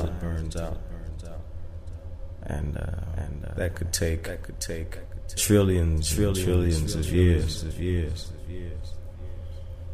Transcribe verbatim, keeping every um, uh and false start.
out, burns out, and uh, and uh, that could take that could take trillions, trillions, trillions of years, of years, of years.